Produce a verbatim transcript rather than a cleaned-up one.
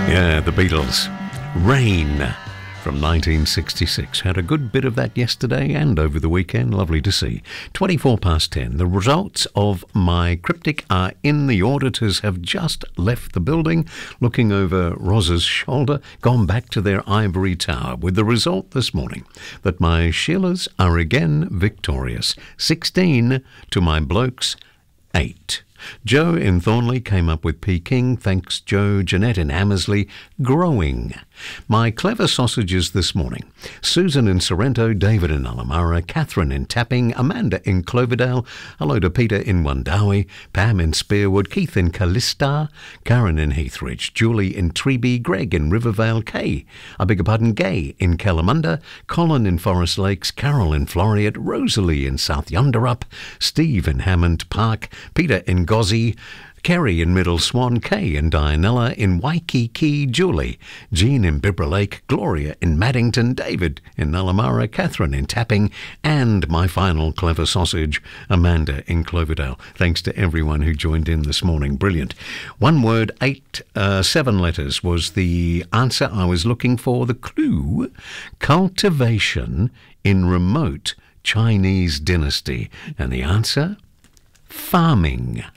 Yeah, the Beatles. Rain from nineteen sixty-six. Had a good bit of that yesterday and over the weekend. Lovely to see. twenty-four past ten. The results of my cryptic are in. The auditors have just left the building, looking over Roz's shoulder, gone back to their ivory tower, with the result this morning that my Sheilas are again victorious. sixteen to my blokes, eight. Joe in Thornley came up with Peking. Thanks, Joe. Jeanette in Hammersley, growing. My clever sausages this morning. Susan in Sorrento, David in Alamara, Catherine in Tapping, Amanda in Cloverdale, hello to Peter in Wandawi, Pam in Spearwood, Keith in Callista, Karen in Heathridge, Julie in Treeby, Greg in Rivervale, Kay, I beg your pardon, Gay in Kalamunda, Colin in Forest Lakes, Carol in Floriat, Rosalie in South Yonderup, Steve in Hammond Park, Peter in Gozzy, Kerry in Middle Swan, Kay and Dianella in Waikiki, Julie, Jean in Bibra Lake, Gloria in Maddington, David in Nullamara, Catherine in Tapping, and my final clever sausage, Amanda in Cloverdale. Thanks to everyone who joined in this morning. Brilliant. One word, eight, uh, seven letters was the answer I was looking for. The clue, cultivation in remote Chinese dynasty. And the answer, farming.